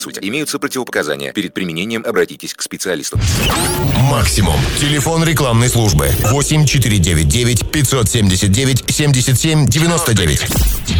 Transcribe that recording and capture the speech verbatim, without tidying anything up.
Суть. Имеются противопоказания. Перед применением обратитесь к специалисту. Максимум. Телефон рекламной службы. восемь четыре девять девять пятьсот семьдесят девять семьдесят семь девяносто девять.